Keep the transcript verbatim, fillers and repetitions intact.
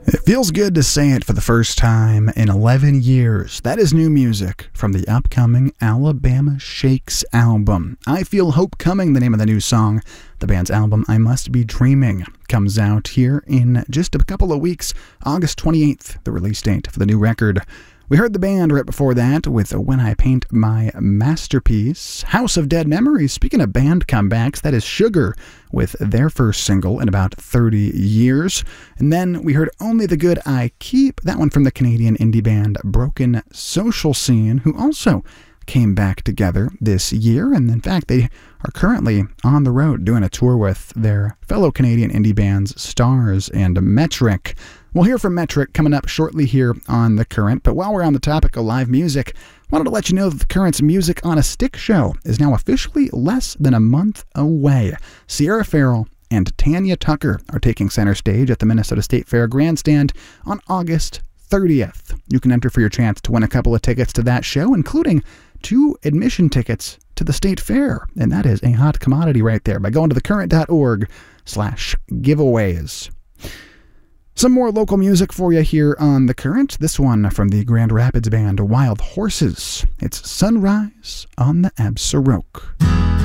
It feels good to say it for the first time in eleven years. That is new music from the upcoming Alabama Shakes album. I Feel Hope Coming, the name of the new song. The band's album, I Must Be Dreaming, comes out here in just a couple of weeks, August twenty-eighth, the release date for the new record. We heard the band right before that with When I Paint My Masterpiece. House of Dead Memories, speaking of band comebacks, that is Sugar with their first single in about thirty years. And then we heard Only the Good I Keep, that one from the Canadian indie band Broken Social Scene, who also came back together this year. And in fact, they are currently on the road doing a tour with their fellow Canadian indie bands Stars and Metric. We'll hear from Metric coming up shortly here on The Current, but while we're on the topic of live music, wanted to let you know that The Current's Music on a Stick show is now officially less than a month away. Sierra Farrell and Tanya Tucker are taking center stage at the Minnesota State Fair Grandstand on August thirtieth. You can enter for your chance to win a couple of tickets to that show, including two admission tickets to the State Fair, and that is a hot commodity right there by going to thecurrent.org slash giveaways. Some more local music for you here on The Current. This one from the Grand Rapids band Wild Horses. It's Sunrise on the Absaroka.